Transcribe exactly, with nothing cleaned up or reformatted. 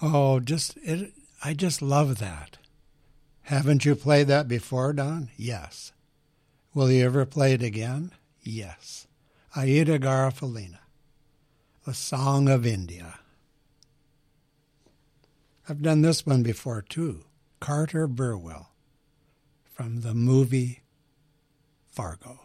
Oh, just it. I just love that. Haven't you played that before, Don? Yes. Will you ever play it again? Yes. Aida Garofalina, A Song of India. I've done this one before, too. Carter Burwell, from the movie Fargo.